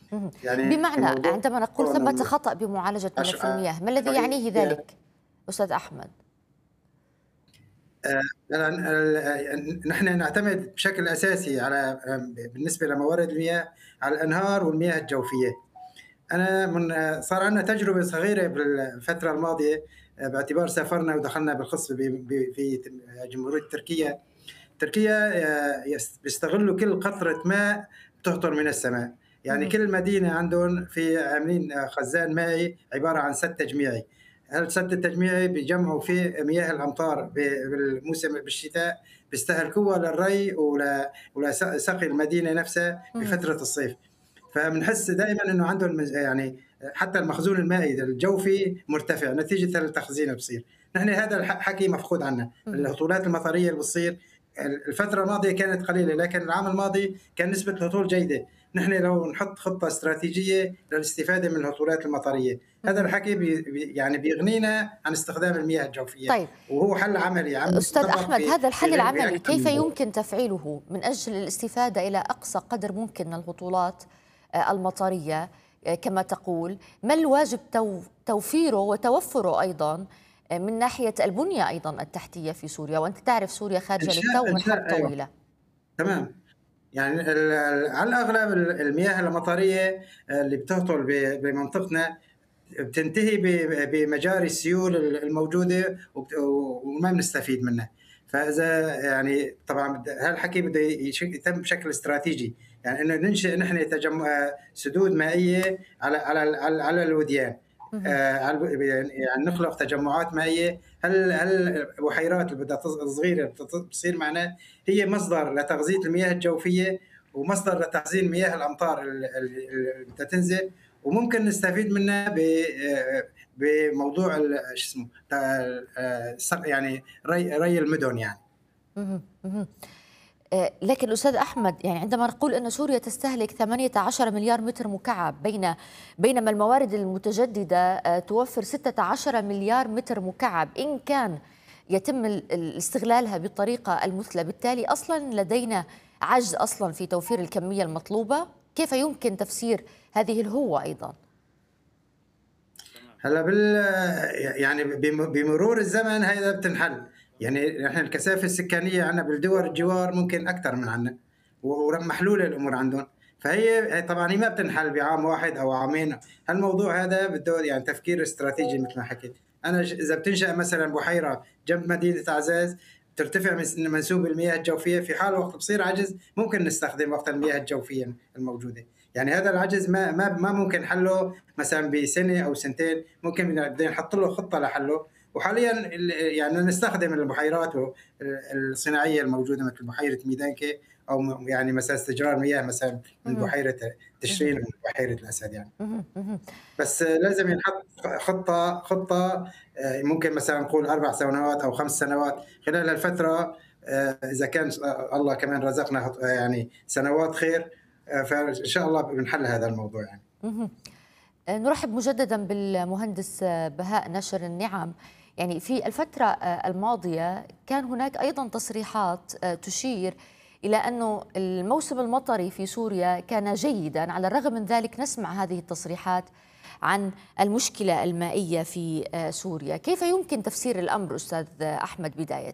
اهم. يعني بمعنى الموضوع عندما نقول ثمة خطأ بمعالجة ملف المياه، ما الذي يعنيه عشوائية. ذلك أستاذ أحمد؟ نحن نعتمد بشكل أساسي على بالنسبة لموارد المياه على الأنهار والمياه الجوفية. أنا صار عندنا تجربة صغيرة بالفترة الماضية، باعتبار سافرنا ودخلنا بالخصب في جمهورية تركيا. تركيا بيستغلوا كل قطرة ماء بتهطل من السماء. يعني اهم. كل مدينة عندهم عاملين خزان مائي عبارة عن سد تجميعي. السد التجميعي بيجمعوا فيه مياه الأمطار بالموسم بالشتاء، بيستهلكوها للري ولسقي المدينة نفسها اهم. بفترة الصيف. فبنحس دائما انه عندهم يعني حتى المخزون المائي الجوفي مرتفع نتيجه التخزين اللي بصير. نحن هذا الحكي مفقود عنا. اهم. الهطولات المطريه اللي بتصير الفتره الماضيه كانت قليله، لكن العام الماضي كان نسبه الهطول جيده. نحن لو نحط خطه استراتيجيه للاستفاده من الهطولات المطريه، هذا اهم. الحكي يعني بيغنينا عن استخدام المياه الجوفيه، طيب وهو حل عملي عم أستاذ يطبق أحمد، هذا في الحل في العملي اكثر كيف من دولة. يمكن تفعيله من أجل الاستفادة إلى أقصى قدر ممكن من الهطولات المطرية كما تقول؟ ما الواجب توفيره وتوفره أيضا من ناحية البنية أيضا التحتية في سوريا، وأنت تعرف سوريا خارجة للتو من حرب ايوه، طويلة. تمام. يعني على الأغلب المياه المطرية اللي بتهطل بمنطقتنا بتنتهي بمجاري السيول الموجودة وما بنستفيد منها. فإذا يعني طبعا هالحكي بده يتم بشكل استراتيجي، يعني انه ننشئ نحن سدود مائية على الوديان. مهم. يعني نخلق تجمعات مائية. هل البحيرات اللي بدها صغيرة بتصير معنا هي مصدر لتغذية المياه الجوفية ومصدر لتخزين مياه الأمطار اللي بدها تنزل، وممكن نستفيد منها بموضوع شو اسمه يعني ري المدن يعني. مهم. مهم. لكن أستاذ أحمد، يعني عندما نقول أن سوريا تستهلك 18 مليار متر مكعب بينما الموارد المتجددة توفر 16 مليار متر مكعب، إن كان يتم استغلالها بالطريقة المثلى، بالتالي أصلا لدينا عجز أصلا في توفير الكمية المطلوبة. كيف يمكن تفسير هذه الهوة أيضا؟ هلا يعني بمرور الزمن هذا بتنحل. يعني نحن الكثافه السكانيه عندنا بالدول الجوار ممكن اكثر من عندنا، ومحلوله الامور عندهم. فهي طبعا هي ما بتنحل بعام واحد او عامين. هالموضوع هذا بده يعني تفكير استراتيجي مثل ما حكيت. انا اذا بتنشا مثلا بحيره جنب مدينه عزاز، ترتفع من منسوب المياه الجوفيه، في حال وقت بصير عجز ممكن نستخدم وقت المياه الجوفيه الموجوده. يعني هذا العجز ما ممكن حله مثلا بسنه او سنتين، ممكن بدنا نحط له خطه لحله. وحاليا يعني نستخدم البحيرات الصناعيه الموجوده مثل بحيره ميدانكي، او يعني مثلا استجرار مياه مثلا من مهم. بحيره مهم. تشرين ومن بحيره الاسد يعني. مهم. مهم. بس لازم ينحط خطه ممكن مثلا نقول 4 سنوات او 5 سنوات. خلال الفتره اذا كان الله كمان رزقنا يعني سنوات خير، فان شاء الله بنحل هذا الموضوع يعني. مهم. نرحب مجددا بالمهندس بهاء نشر النعم. يعني في الفترة الماضية كان هناك أيضا تصريحات تشير إلى أنه الموسم المطري في سوريا كان جيدا، على الرغم من ذلك نسمع هذه التصريحات عن المشكلة المائية في سوريا. كيف يمكن تفسير الأمر أستاذ أحمد بداية؟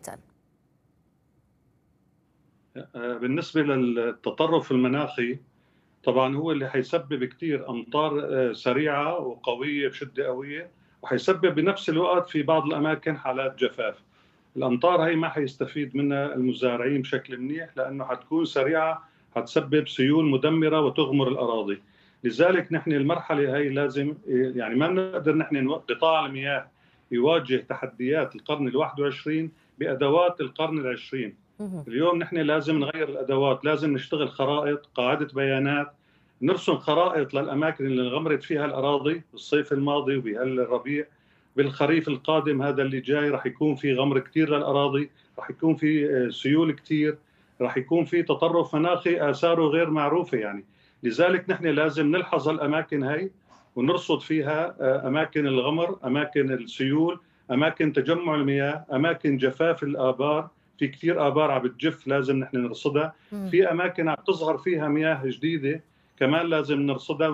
بالنسبة للتطرف المناخي، طبعا هو اللي حيسبب كثير أمطار سريعة وقوية بشدة قوية، وحيسبب بنفس الوقت في بعض الأماكن حالات جفاف. الأمطار هي ما حيستفيد منها المزارعين بشكل منيح، لأنه حتكون سريعة، حتسبب سيول مدمرة وتغمر الأراضي. لذلك نحن المرحلة هي لازم يعني ما بنقدر نحن قطاع المياه يواجه تحديات القرن ال21 بأدوات القرن العشرين. اليوم نحن لازم نغير الأدوات، لازم نشتغل خرائط، قاعدة بيانات، نرسم خرائط للأماكن اللي غمرت فيها الأراضي بالصيف الماضي وبهالربيع. بالخريف القادم هذا اللي جاي رح يكون في غمر كثير للأراضي، رح يكون في سيول كثير، رح يكون في تطرف مناخي آثاره غير معروفة يعني. لذلك نحن لازم نلحظ الأماكن هاي ونرصد فيها أماكن الغمر، أماكن السيول، أماكن تجمع المياه، أماكن جفاف الآبار. في كثير آبار عم بتجف لازم نحن نرصدها. مهم. في أماكن عم تظهر فيها مياه جديدة كمان لازم نرصدها.